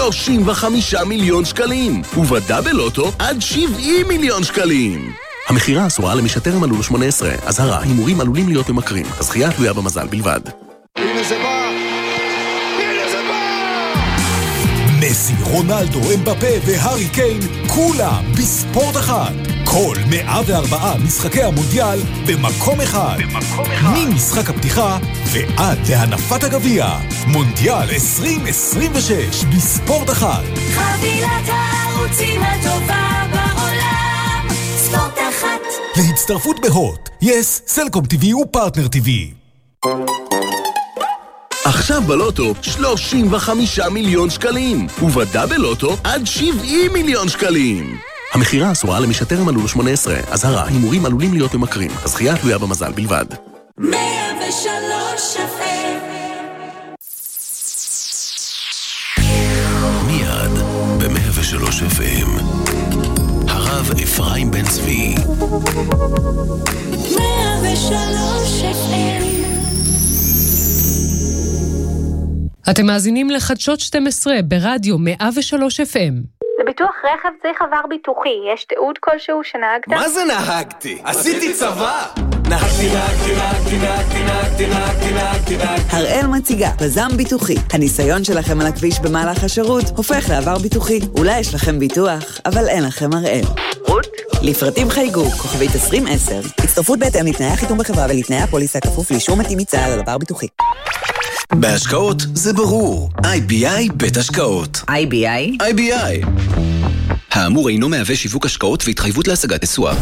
35 מיליון שקלים, ובדאבל לוטו עד 70 מיליון שקלים. המחירה אסורה למי שטרם מלאו לו 18. אזהרה, הימורים עלולים להיות ממכרים. הזכייה תלויה במזל בלבד. הנה זה בא! הנה זה בא! מסי, רונלדו, אמבפה והארי קיין, כולם בספורט אחד. כל 104 משחקי המונדיאל במקום אחד. ממשחק הפתיחה ועד להנפת הגביע. מונדיאל 2026 בספורט אחד. חבילת הערוצים הטובה בעולם. ספורט אחד. להצטרפות בהוט, יס, סלקום TV ופרטנר TV. עכשיו בלוטו 35 מיליון שקלים, ובדאבל לוטו עד 70 מיליון שקלים. המחירה אסורה למי שטרם מלאו לו 18. אזהרה, הימורים עלולים להיות ממכרים. הזכייה תלויה במזל בלבד. 103 מיד ב-103 FM הרב אפרים בן צבי. 103 FM. אתם מאזינים לחדשות 12 ברדיו 103 FM. לביטוח רכב צריך עבר ביטוחי. יש תיעוד כלשהו שנהגת? מה זה נהגתי? עשיתי צבא! הראל מציגה פזם ביטוחי. הניסיון שלכם על הכביש במהלך השירות הופך לעבר ביטוחי. אולי יש לכם ביטוח, אבל אין לכם הראל. לפרטים חייגו, כוכבית 2010. הצטרפות בהתאם לתנאי החיתום בחברה ולתנאי הפוליסה כפוף לאישור מתאים מצה"ל על עבר ביטוחי. בהשקעות זה ברור. IBI בית השקעות. IBI. האמור אינו מהווה שיווק השקעות והתחייבות להשגת תשואה.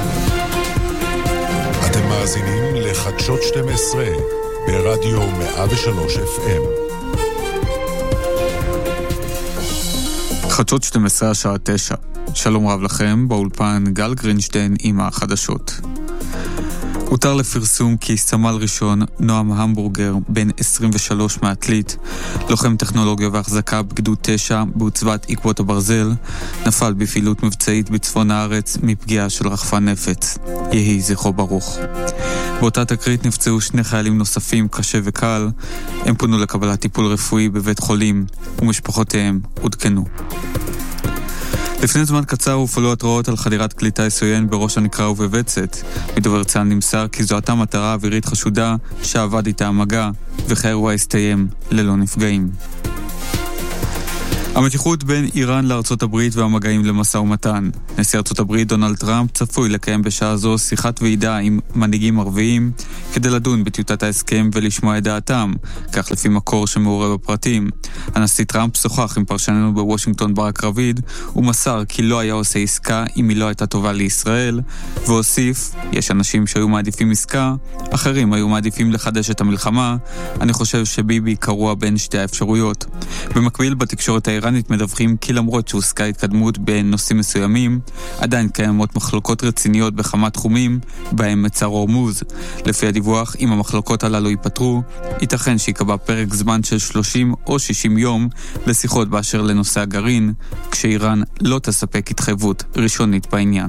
אתם מאזינים לחדשות 12 ברדיו 103 FM. חדשות 12 השעה 9. שלום רב לכם, באולפן גל גרינשטיין עם החדשות. הותר לפרסום כי סמל ראשון נועם המבורגר, בן 23 מעתלית, לוחם טכנולוגיה והחזקה בגדוד 9 בעוצבת עקבות הברזל, נפל בפעילות מבצעית בצפון הארץ מפגיעה של רחפן נפץ. יהי זכרו ברוך. באותה תקרית נפצעו 2 חיילים נוספים קשה וקל. הם פונו לקבלת טיפול רפואי בבית חולים ומשפחותיהם עודכנו. לפני זמן קצר הופעלו התראות על חדירת כלי טיס עוין בראש הנקרה ובבצת. מדובר צה"ל נמסר כי זו הייתה מטרה אווירית חשודה שעבד איתה המגע, וכי האירוע הסתיים ללא נפגעים. המתיחות בין איראן לארצות הברית והמגעים למשא ומתן. נשיא ארצות הברית דונלד טראמפ צפוי לקיים בשעה זו שיחת ועידה עם מנהיגים ערביים כדי לדון בטיוטת ההסכם ולשמוע את דעתם, כך לפי מקור שמעורה בפרטים. הנשיא טראמפ שוחח עם פרשננו בוושינגטון ברק רביד ומסר כי לא היה עושה עסקה אם היא לא הייתה טובה לישראל, והוסיף, יש אנשים שהיו מעדיפים עסקה, אחרים היו מעדיפים לחדש את המלחמה, אני חושב שביבי קרוע בין שתי האפשרויות. במקביל בתקשורת האיראנית מדווחים כי למרות שהושגה התקדמות בנושאים מסוימים, עדיין קיימות מחלוקות רציניות בכמה תחומים, בהם מצר הורמוז. לפי הדיווח, אם המחלוקות הללו ייפתרו, ייתכן שיקבע פרק זמן של 30 או 60 יום לשיחות באשר לנושא הגרעין, כשאיראן לא תספק התחייבות ראשונית בעניין.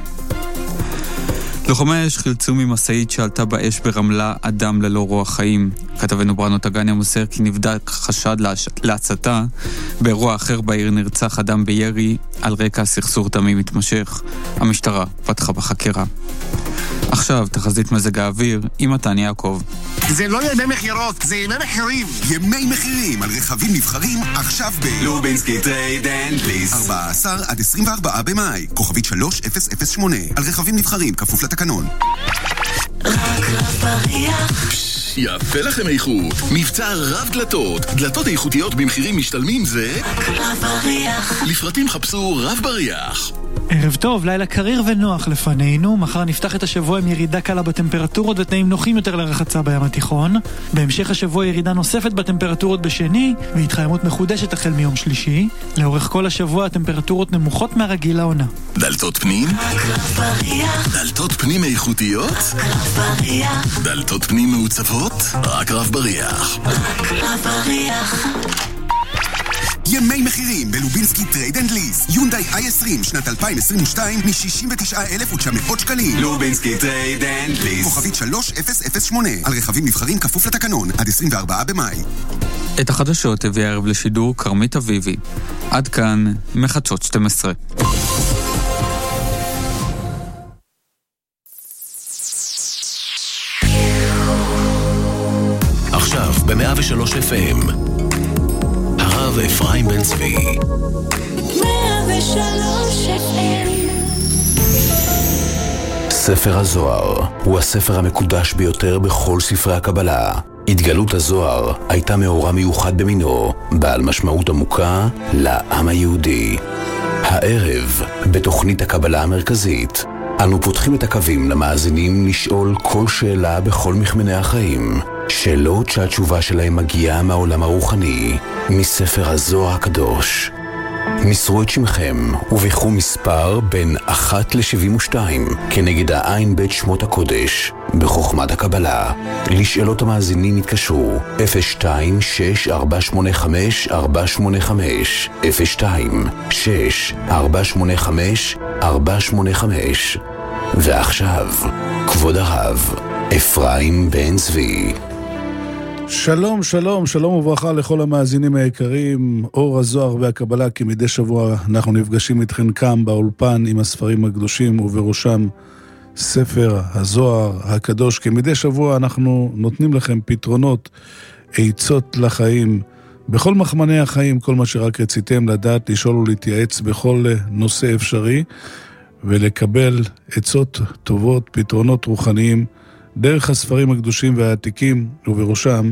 לוחמי האש חילצו ממסעית שעלתה באש ברמלה אדם ללא רוח חיים. כתבנו ברנו טגניה מוסר כי נבדק חשד להצתה. באירוע אחר בעיר נרצח אדם בירי על רקע סכסוך דמי מתמשך. המשטרה פתחה בחקירה. עכשיו תחזית מזג האוויר עם מתן יעקב. זה לא ימי מחירות, זה ימי מחירים. ימי מחירים על רכבים נבחרים עכשיו לובינסקי טרייד אנד ליס. 14 עד 24 במאי. כוכבית 3008. על רכבים נבחרים כפוף לתקנון. רק בריח. יפה לכם איכות. מבצע רב דלתות. דלתות איכותיות במחירים משתלמים זה רק בריח. לפרטים חפשו רב בריח. ערב טוב, לילה קריר ונוח לפנינו. מחר נפתח את השבוע עם ירידה קלה בטמפרטורות ותנאים נוחים יותר לרחצה בים התיכון. בהמשך השבוע ירידה נוספת בטמפרטורות בשני והתחממות מחודשת החל מיום שלישי. לאורך כל השבוע הטמפרטורות נמוכות מהרגיל לעונה. דלתות פנים? דלתות פנים איכותיות? דלתות פנים מעוצבות? רק רב בריח. ימי מחירים בלובינסקי טרייד אנד ליס. יונדאי i20 שנת 2022 מ-69,900 שקלים. לובינסקי טרייד אנד ליס. כוכבית 3008. על רכבים נבחרים כפוף לתקנון עד 24 במאי. את החדשות הביא הערב לשידור קרמית אביבי. עד כאן מחדשות 12. עכשיו ב-103 FM הרב אפרים בן צבי. 103 FM. ספר הזוהר הוא הספר המקודש ביותר בכל ספרי הקבלה. התגלות הזוהר הייתה מאורע מיוחד במינו, בעל משמעות עמוקה לעם היהודי. הערב, בתוכנית הקבלה המרכזית, אנו פותחים את הקווים למאזינים לשאול כל שאלה בכל מכמני החיים. שאלות שהתשובה שלהם מגיעה מהעולם הרוחני, מספר הזוהר הקדוש. מסרו את שמכם ובחרו מספר בין 1 ל-72 כנגד העין בית שמות הקודש בחוכמת הקבלה. לשאלות המאזינים התקשרו 02-6485-485 02-6485-485. ועכשיו כבוד הרב אפרים בן צבי. שלום, שלום, שלום וברכה לכל המאזינים היקרים. אור הזוהר והקבלה, כי מדי שבוע אנחנו נפגשים איתכם כאן באולפן עם הספרים הקדושים ובראשם ספר הזוהר הקדוש. כי מדי שבוע אנחנו נותנים לכם פתרונות, עצות לחיים, בכל מחמני החיים, כל מה שרק רציתם לדעת, לשאול ולהתייעץ בכל נושא אפשרי, ולקבל עצות טובות, פתרונות רוחניים, דרך הספרים הקדושים והעתיקים, ובראשם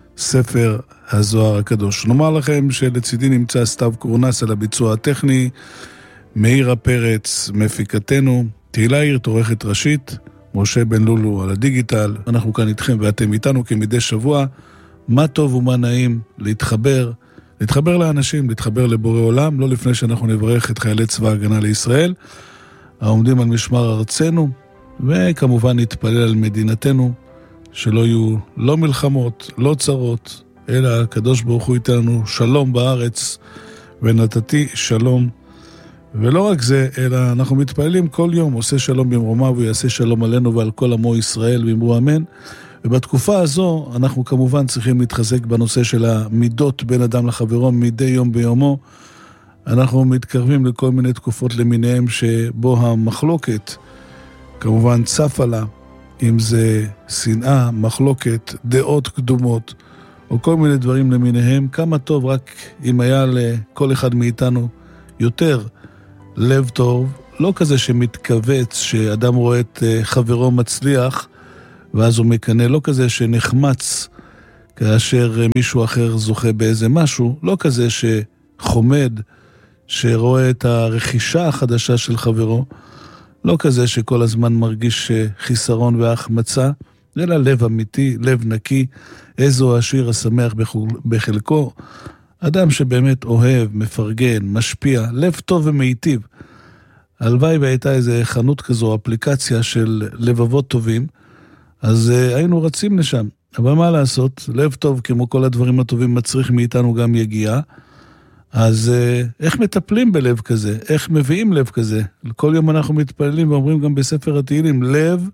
ספר הזוהר הקדוש. נאמר לכם שלצידי נמצא סתיו קורנס על הביצוע הטכני, מאיר הפרץ מפיקתנו, תהילה עיר תורכת ראשית, משה בן לולו על הדיגיטל. אנחנו כאן איתכם ואתם איתנו כמדי שבוע. מה טוב ומה נעים להתחבר לאנשים, להתחבר לבורא עולם, לא לפני שאנחנו נברך את חיילי צבא ההגנה לישראל, העומדים על משמר ארצנו, וכמובן נתפלל על מדינתנו, שלא יהיו לא מלחמות, לא צרות, אלא הקדוש ברוך הוא איתנו שלום בארץ, ונתתי שלום. ולא רק זה, אלא אנחנו מתפללים כל יום, עושה שלום במרומיו, ויעשה שלום עלינו ועל כל עמו ישראל, ואמרו אמן. ובתקופה הזו אנחנו כמובן צריכים להתחזק בנושא של המידות בין אדם לחברו מדי יום ביומו. אנחנו מתקרבים לכל מיני תקופות למיניהם שבו המחלוקת כמובן צפה לה, אם זה שנאה, מחלוקת, דעות קדומות, או כל מיני דברים למיניהם. כמה טוב רק אם היה לכל אחד מאיתנו יותר לב טוב, לא כזה שמתכווץ, שאדם רואה את חברו מצליח, ואז הוא מקנה, לא כזה שנחמץ כאשר מישהו אחר זוכה באיזה משהו, לא כזה שחומד, שרואה את הרכישה החדשה של חברו, לא כזה שכל הזמן מרגיש חיסרון והחמצה, אלא לב אמיתי, לב נקי, איזו השיר השמח בחלקו, אדם שבאמת אוהב, מפרגן, משפיע, לב טוב ומיטיב. הלוואי והייתה איזה חנות כזו, אפליקציה של לבבות טובים, אז היינו רצים לשם. אבל מה לעשות? לב טוב, כמו כל הדברים הטובים, מצריך מאיתנו גם יגיעה. אז איך מטפלים בלב כזה? איך מביאים לב כזה? כל יום אנחנו מתפללים ואומרים גם בספר התהילים, לב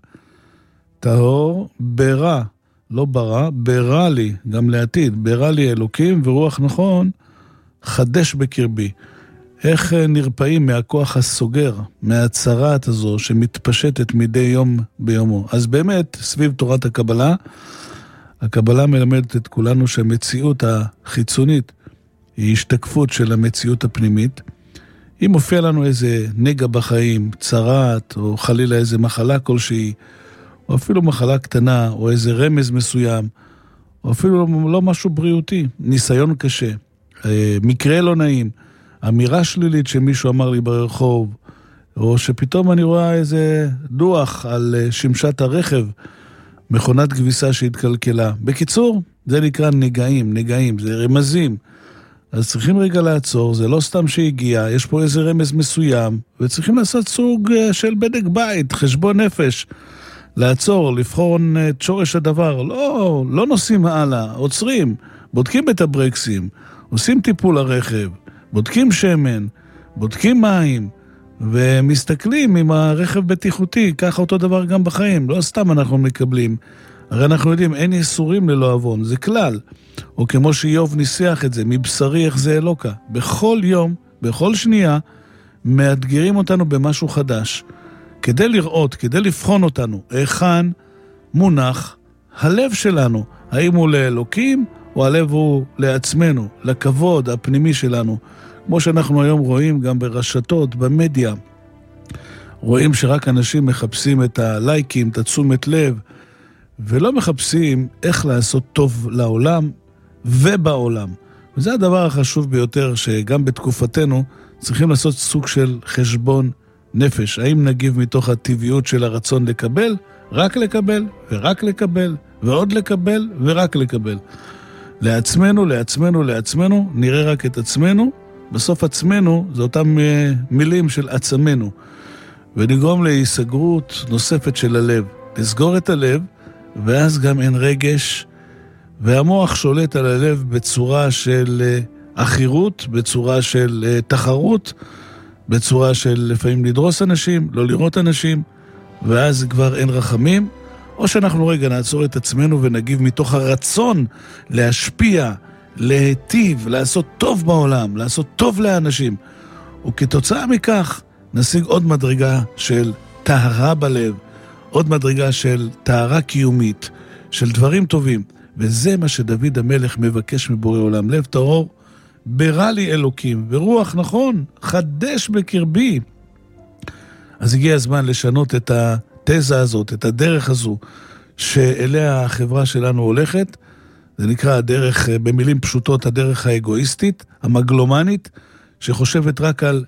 טהור ברא, לא ברא, ברא לי, גם לעתיד, ברא לי אלוקים ורוח נכון, חדש בקרבי. איך נרפאים מהכוח הסוגר, מהצרת הזו שמתפשטת מדי יום ביומו. אז באמת, סביב תורת הקבלה, הקבלה מלמדת את כולנו שהמציאות החיצונית היא השתקפות של המציאות הפנימית. אם מופיע לנו איזה נגע בחיים, צרת, או חלילה איזה מחלה כלשהי, או אפילו מחלה קטנה, או איזה רמז מסוים, או אפילו לא משהו בריאותי, ניסיון קשה, מקרה לא נעים, אמירה שלילית שמישהו אמר לי ברחוב, או שפתאום אני רואה איזה דוח על שמשת הרכב, מכונת כביסה שהתקלקלה. בקיצור, זה נקרא נגעים, זה רמזים. אז צריכים רגע לעצור, זה לא סתם שהגיע, יש פה איזה רמז מסוים, וצריכים לעשות סוג של בדק בית, חשבון נפש, לעצור, לבחון את שורש הדבר, לא נוסעים הלאה, עוצרים, בודקים את הברקסים, עושים טיפול לרכב, בודקים שמן, בודקים מים, ומסתכלים אם הרכב בטיחותי, ככה אותו דבר גם בחיים, לא סתם אנחנו מקבלים. הרי אנחנו יודעים, אין יסורים ללא עוון, זה כלל. או כמו שאיוב ניסח את זה, מבשרי איך זה אלוקה. בכל יום, בכל שנייה, מאתגרים אותנו במשהו חדש. כדי לראות, כדי לבחון אותנו, היכן מונח הלב שלנו. האם הוא לאלוקים, או הלב הוא לעצמנו, לכבוד הפנימי שלנו. כמו שאנחנו היום רואים גם ברשתות, במדיה. רואים שרק אנשים מחפשים את הלייקים, את התשומת לב, ולא מחפשים איך לעשות טוב לעולם ובעולם. וזה הדבר החשוב ביותר, שגם בתקופתנו צריכים לעשות סוג של חשבון נפש. האם נגיב מתוך הטבעיות של הרצון לקבל, רק לקבל ורק לקבל, ועוד לקבל ורק לקבל. לעצמנו, לעצמנו, לעצמנו, נראה רק את עצמנו, בסוף עצמנו זה אותם מילים של עצמנו. ונגרום להיסגרות נוספת של הלב. לסגור את הלב, ואז גם אין רגש, והמוח שולט על הלב בצורה של אחירות, בצורה של תחרות, בצורה של לפעמים לדרוס אנשים, לא לראות אנשים, ואז כבר אין רחמים, או שאנחנו רגע נעצור את עצמנו ונגיב מתוך הרצון להשפיע, להיטיב, לעשות טוב בעולם, לעשות טוב לאנשים, וכתוצאה מכך נשיג עוד מדרגה של טהרה בלב, עוד מדרגה של טהרה קיומית, של דברים טובים, וזה מה שדוד המלך מבקש מבורא עולם. לב טהור, ברא לי אלוקים, ורוח נכון, חדש בקרבי. אז הגיע הזמן לשנות את התזה הזאת, את הדרך הזו, שאליה החברה שלנו הולכת. זה נקרא הדרך, במילים פשוטות, הדרך האגואיסטית, המגלומנית, שחושבת רק על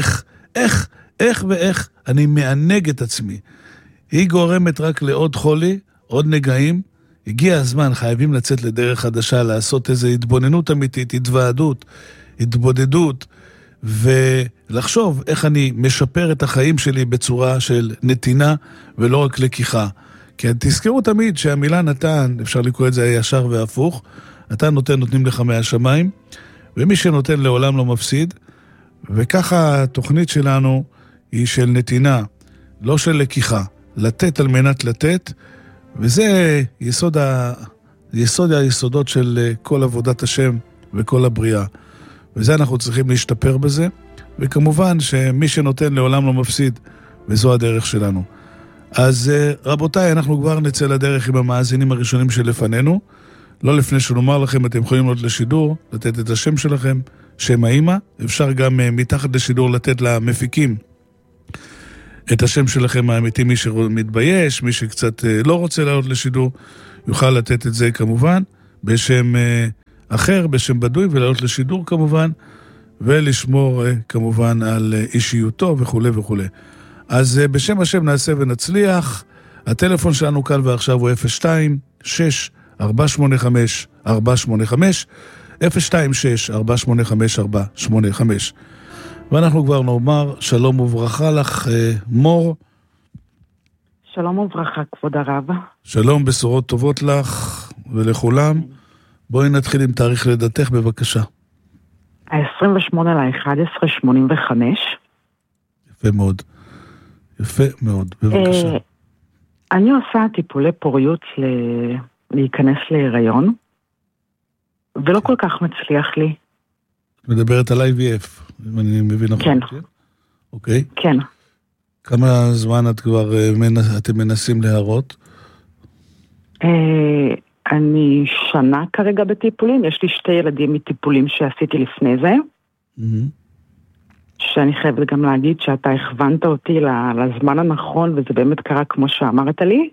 איך ואיך אני מענג את עצמי. היא גורמת רק לעוד חולי, עוד נגעים. הגיע הזמן, חייבים לצאת לדרך חדשה, לעשות איזו התבוננות אמיתית, התוועדות, התבודדות, ולחשוב איך אני משפר את החיים שלי בצורה של נתינה, ולא רק לקיחה. כי תזכרו תמיד שהמילה נתן, אפשר לקרוא את זה ישר והפוך, אתה נותנים לך מהשמיים, ומי שנותן לעולם לא מפסיד, וככה התוכנית שלנו היא של נתינה, לא של לקיחה, לתת על מנת לתת, וזה יסוד היסודות של כל עבודת השם וכל הבריאה. וזה אנחנו צריכים להשתפר בזה, וכמובן שמי שנותן לעולם לא מפסיד, וזו הדרך שלנו. אז רבותיי, אנחנו כבר נצא לדרך עם המאזינים הראשונים שלפנינו. לא לפני שנאמר לכם, אתם יכולים לעלות לשידור, לתת את השם שלכם, שם האמא. אפשר גם מתחת לשידור לתת למפיקים את השם שלכם האמיתי, מי שמתבייש, מי שקצת לא רוצה לעלות לשידור, יוכל לתת את זה כמובן, בשם אחר, בשם בדוי, ולעלות לשידור כמובן, ולשמור כמובן על אישיותו וכו' וכו'. אז בשם השם נעשה ונצליח. הטלפון שלנו כאן ועכשיו הוא 026-485-485, 026-485-485. ואנחנו כבר נאמר שלום וברכה לך, מור. שלום וברכה, כבוד הרב. שלום, בשורות טובות לך ולכולם. בואי נתחיל עם תאריך לידתך, בבקשה. 28/11/85. יפה מאוד. יפה מאוד, בבקשה. אני עושה טיפולי פוריות להיכנס להיריון, ולא כל כך מצליח לי. מדברת על IVF, אם אני מבין נכון. כן. אוקיי. כן. כמה זמן אתם מנסים להראות? אני שנה כרגע בטיפולים, יש לי 2 ילדים מטיפולים שעשיתי לפני זה, שאני חייבת גם להגיד שאתה הכוונת אותי לזמן הנכון, וזה באמת קרה כמו שאמרת לי,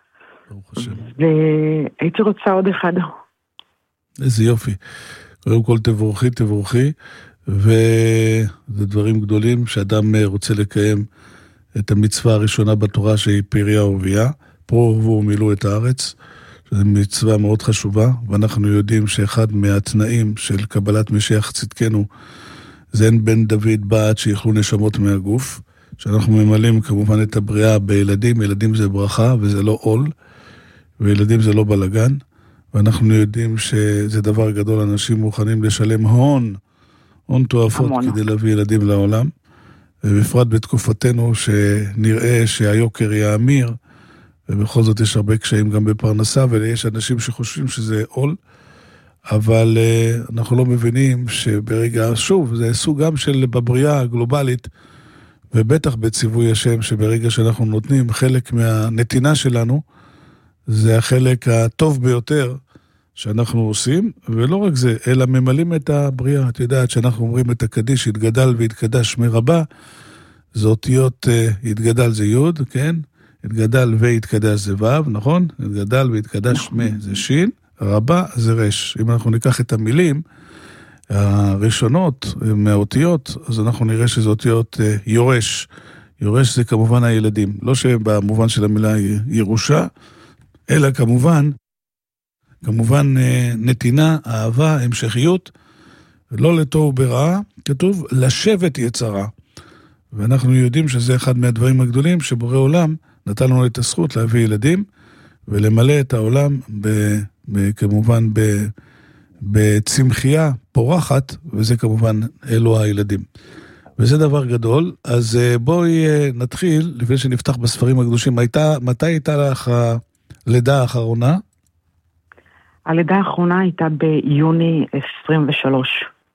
והייתי רוצה עוד אחד. איזה יופי. קודם כל תבורכי, וזה דברים גדולים שאדם רוצה לקיים את המצווה הראשונה בתורה שהיא פריה ורבייה, פרו ורבו ומילאו את הארץ, שזו מצווה מאוד חשובה, ואנחנו יודעים שאחד מהתנאים של קבלת משיח צדקנו, זה אין בן דוד בת שיכלו נשמות מהגוף, שאנחנו ממלאים כמובן את הבריאה בילדים, ילדים זה ברכה וזה לא עול, וילדים זה לא בלגן, ואנחנו יודעים שזה דבר גדול, אנשים מוכנים לשלם הון תועפות כדי להביא ילדים לעולם, ובפרט בתקופתנו שנראה שהיוקר יאמיר, ובכל זאת יש הרבה קשיים גם בפרנסה, ויש אנשים שחושבים שזה עול, אבל אנחנו לא מבינים שברגע, שוב, זה סוג גם של בבריאה הגלובלית, ובטח בציווי השם, שברגע שאנחנו נותנים חלק מהנתינה שלנו, זה החלק הטוב ביותר שאנחנו עושים, ולא רק זה, אלא ממלאים את הבריאה. את יודעת שאנחנו אומרים את הקדיש, התגדל והתקדש מרבה, זה אותיות, התגדל זה יוד, כן? התגדל והתקדש זה וו, נכון? התגדל והתקדש זה שין, רבה זה רש. אם אנחנו ניקח את המילים הראשונות מהאותיות, אז אנחנו נראה שזה אותיות יורש. יורש זה כמובן הילדים. לא שבמובן של המילה ירושה, אלא כמובן נתינה, אהבה, המשכיות, לא לטוב ברעה, כתוב לשבת יצרה. ואנחנו יודעים שזה אחד מהדברים הגדולים שבורא עולם נתן לנו את הזכות להביא ילדים ולמלא את העולם כמובן בצמחייה פורחת, וזה כמובן אלו הילדים. וזה דבר גדול, אז בואי נתחיל, לפני שנפתח בספרים הקדושים, מתי הייתה לך הלידה האחרונה? הלידה האחרונה הייתה ביוני 23.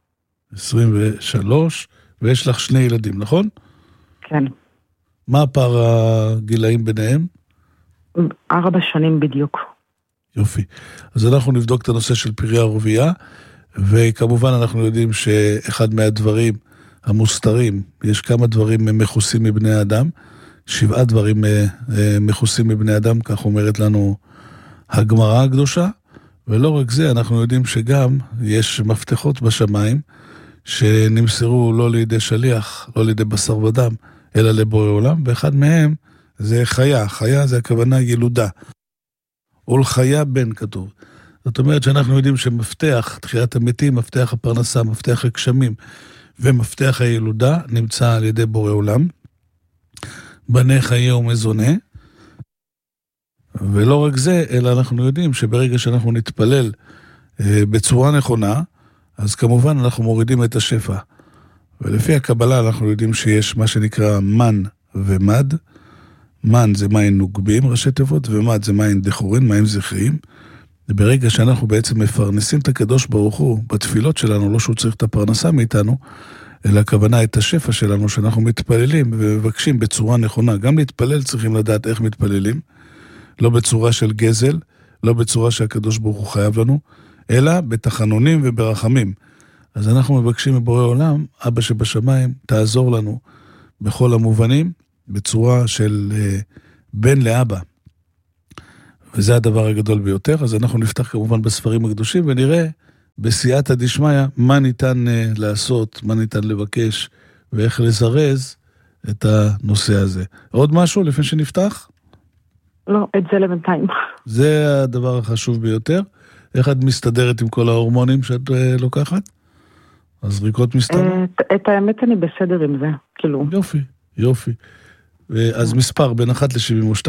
23, ויש לך 2 ילדים, נכון? כן. מה הפער הגילאים ביניהם? 4 שנים בדיוק. יופי. אז אנחנו נבדוק את הנושא של פרי הרבייה, וכמובן אנחנו יודעים שאחד מהדברים המוסתרים, יש כמה דברים מכוסים מבני האדם, 7 דברים מכוסים מבני אדם, כך אומרת לנו הגמרא הקדושה, ולא רק זה, אנחנו יודעים שגם יש מפתחות בשמיים, שנמסרו לא לידי שליח, לא לידי בשר ודם, אלא לבורא עולם, ואחד מהם זה חיה. חיה זה הכוונה ילודה. ולחיה בן כתוב. זאת אומרת שאנחנו יודעים שמפתח תחיית המתים, מפתח הפרנסה, מפתח הגשמים, ומפתח הילודה נמצא על ידי בורא עולם. בני חיי ומזונה. ולא רק זה, אלא אנחנו יודעים שברגע שאנחנו נתפלל בצורה נכונה, אז כמובן אנחנו מורידים את השפע. ולפי הקבלה אנחנו יודעים שיש מה שנקרא מן ומד. מן זה מים נוגבים, ראשי תיבות, ומד זה מים דחורים, מים זכריים. וברגע שאנחנו בעצם מפרנסים את הקדוש ברוך הוא בתפילות שלנו, לא שהוא צריך את הפרנסה מאיתנו, אלא הכוונה את השפע שלנו, שאנחנו מתפללים ומבקשים בצורה נכונה. גם להתפלל צריכים לדעת איך מתפללים, לא בצורה של גזל, לא בצורה שהקדוש ברוך הוא חייב לנו, אלא בתחנונים וברחמים. אז אנחנו מבקשים מבורא עולם, אבא שבשמיים, תעזור לנו בכל המובנים, בצורה של בן לאבא. וזה הדבר הגדול ביותר. אז אנחנו נפתח כמובן בספרים הקדושים, ונראה בסייעתא דשמיא מה ניתן לעשות, מה ניתן לבקש, ואיך לזרז את הנושא הזה. עוד משהו לפני שנפתח? לא, את זה לבינתיים. זה הדבר החשוב ביותר. איך את מסתדרת עם כל ההורמונים שאת לוקחת? הזריקות מסתדרת? את האמת אני בסדר עם זה, כאילו. יופי, יופי. אז מספר בין 1 ל-72.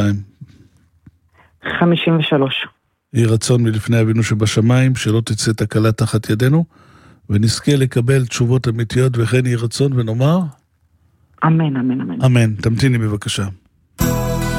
53. יהי רצון מלפני אבינו שבשמיים, שלא תצא תקלה תחת ידינו, ונזכה לקבל תשובות אמיתיות, וכן יהי רצון ונאמר? אמן, אמן, אמן. אמן, תמתיני בבקשה.